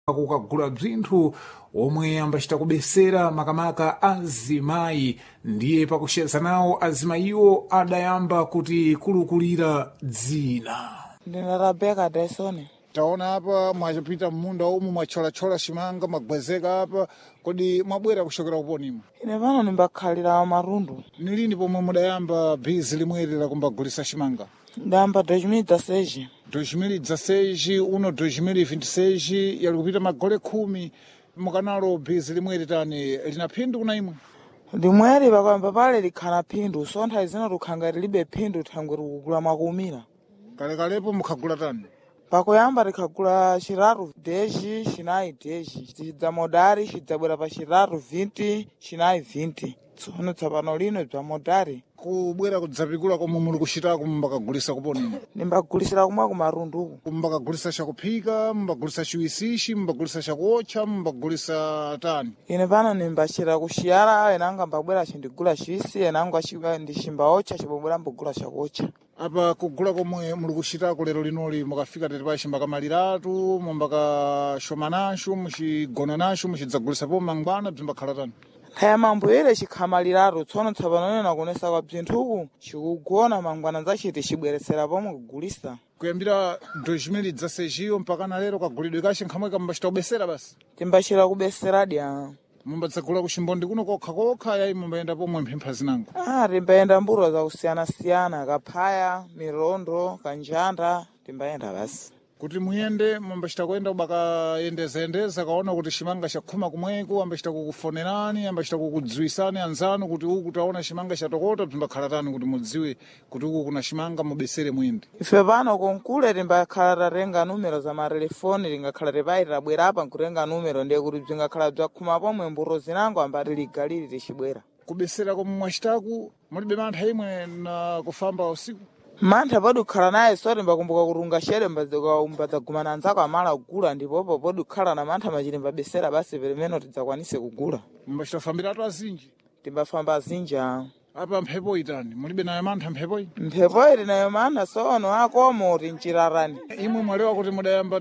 kukagula bzinthu omwe ambachita kubesera makamaka azimayi ndiye pakusheza nawo azimayiwo adayamba kuti kulukulira dzina. Ndina Rebecca Dyson. Taona apa mwachapita mmunda umu mwacholachola chimanga mwagwezeka apa kodi mwabwera kushokera kuponimo. Ine pano ndimbakhalira marundu. Ni lini pomwe mudayamba bhizi limweri la kumbagulisa chimanga? Ndayamba 2016. 2016 uno 2026 yali kupita magole 10 mukanalo bhizi limweri tani lina phindu kuna imwe? Limweri pakwamba pale likhana phindu so nthawi zina lukhanga libe phindu thangwe likugula makumira. Kalekalepo mukhagula tani? Pakuyamba likhagula xiraru 10, xinayi 10, cidza modari cidzabwera pa xiraru 20, xinayi 20. Tsono tsapano lino bza modari. Kubwera kudzapikula komwe muli kuchitako mumbakagulisa kuponimo? Nimbagulisira kumwe kumarundu. Mumbakagulisa chakuphika, mumbagulisa chiwisishi, mumbagulisa chakuotcha, mumbagulisa tani? Ine pano nimbachira kuxiyala enanga mbabwera cindigula xisi enanga ndiximbaotcha cibobwera mbugula chakuotcha. Apa kugula komwe muli kuchitako lero linoli mukafika tetepashi mbakamaliratu mumbakaxoma naxo mucigona naxo mucidzagulisa mangwana bzimbakhala tani? Khaya mambo yele chikhamaliratu tsono tsapano nena kunesa kwa bzinthuku chikugona mangwana zaciti cibweresera pomwe kugulisa. Kuyambira 2016 mpaka na lero kagulidwe kaxe nkhamwe kambachita kubesera basi? Timbachira kubesera dya. Mumbadzagula kuximbondi kuno kokha yayi mumbayenda pomwe mphimpha zinango? Timbayenda mburo za kusiyana-siyana kaphaya, mirondo, kanjanda timbayenda basi. Kuti muyende mumbachita kuyenda ubakayendeza kaona kuti chimanga chakhuma kumweko ambachita kukufonerani ambachita kukudziwisani anzanu kuti uku taona chimanga chatokota bzimbakhala tani kuti mudziwe kuti uku kuna chimanga mubesere muyende? Ife pano konkule timbakhala tatenga numero za marelefoni tingakhala tipayi tabwera apa nkutenga numero ndiye kuti bzingakhala bzakhuma pomwe mburo zinango ambati ligaliri ticibwera. Kubesera komwe mwachitaku mulibe mantha imwe na kufamba usiku? Mantha podi kukhala naye so timbakumbuka kutunga shere mbadzagumana anzako amala kugula ndipopo podi kukhala na mantha machiti mbabesera basi pelemeno tidzakwanise kugula. Mumbachita fambiratu azinji? Timbafamba azinja. Apa mphepo itani mulibe nayo mantha mphepoyi? Mphepoyi tinayo mantha sono akomo tinchirarani. Imwe mwalewa kuti mudayamba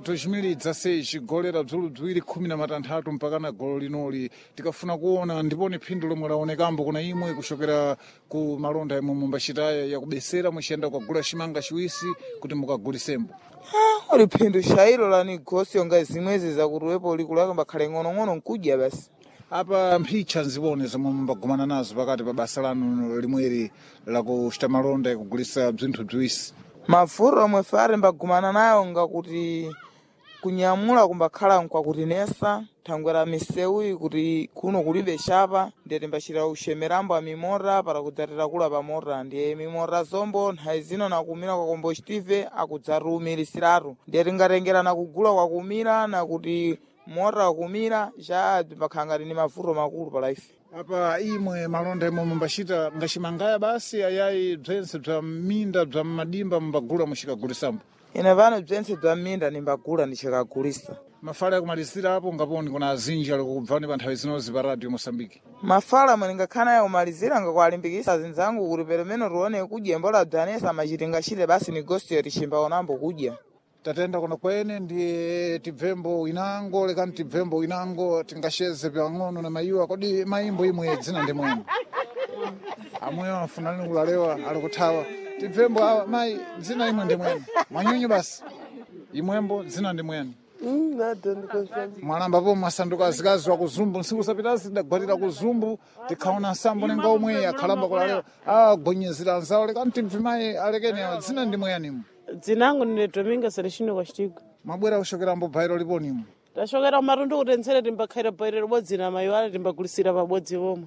2016 golera bzulu bziwiri 16 mpaka na golo linoli tikafuna kuona ndiponi phindu lomwe laonekambo kuna imwe kushokera ku malonda imwe mumbachitaya yakubesera muchiyenda kukagula chimanga chiwisi kuti mukagulisembo. Uli phindu shailo lani gosi yonga zimwezi zakutuwepo likulaka mbakhale ng'onong'ono nkudya basi. Apa mphicha nziwone zomwe mumbagumana nazo pakati pa basa lanu limweri lakuchita malonda yakugulisa bzinthu bziwisi? Mavuro omwe fare mbagumana nayo ngakuti kunyamula kumbakhala nkwakutinesa thangwera misewu kuti kuno kulibe chapa ndiye timbachita uxemerambo a mimora para kudzatira kula pa mora ndiye mimora zombo nthawi zino nakumira kwa kombo chitive akudzatiumirisiratu ndiye tingatengerana kugula kwakumira nakuti mora wakumira cha timbakhala ni mavuro makulu pa life. Apa imwe malonda imwe mumbachita ngachimangaya basi ayayi bzense bza minda bza madimba mumbagula muchikagulisambo? Ine pano bzense bza minda nimbagula ndichikagulisa. Mafala yakumalizira apo ngaponi kuna azinji ali kubvani pa nthawi zinozi pa radio Mosambiki? Mafala mwe ningakhana yakumalizira ngakualimbikisa zinzangu kuti pelemeno tuone kudya mbola bzanesa machiti ngachite basi ni gosti yoti chimbaonambo kudya. Tatenda kuno kwene ndiye tibvembo inango lekani tibvembo inango tingasheze pang'ono na mayiwa kodi mayimbo imwe dzina ndi mwene amweyo afunani kulalewa ali kuthawa tibvembo awa mayi dzina imwe ndi mwene mwanyunyu basi imwembo dzina ndi mwene. Mwanamba po masanduka azikazi wa kuzumbu nsiku zapitazi ndagwatira kuzumbu tikhaona nsambo nenga omwe akhalamba kulalewa agonyezera anzawo lekani tibvimayi alekeni awo dzina ndi mwene? Dzinangu ndine Dominga Celestino Kwachitigo. Mwabwera kushokera mbo bhairo liponimo? Tashokera kumarundu kutensere timbakhaira bhairo libodzi na mayi wale timbagulisira pabodzi pomwe.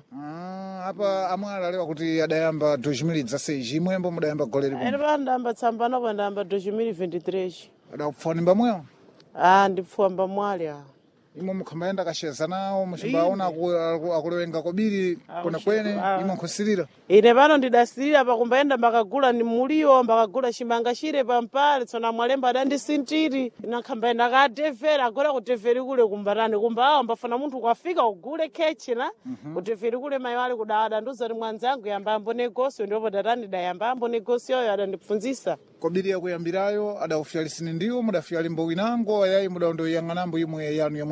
Apa amwe alalewa kuti adayamba 2016 imwembo mudayamba gole lipo? Ere ndamba tsambana kwa ndamba 2023. Adakupfwa nimba mweyo? Ndipfwa mba mwali. imwe mukhambayenda kasheza nawo muchimbaona akulewenga kobiri kwenekwene imwe nkhusirira ine pano ndidasirira pakumbayenda mbakagula ni muliwo mbakagula chimanga chire pampale tsona mwalemba adandisintiri inakhambayenda kadevera agora kuteveri kule kumbatani kumbawa mbafuna munthu ukafika ugule kechi na kuteveri kule mayi wali kudawada nduzati mwanzangu yambambo negosio ndipo datani dayambambo negosio yoyo adandipfunzisa kobiri yakuyambirayo adawufyalisini ndiwo mudafyali mbo winango ayayi mudaondoyang'anambo imwe yanu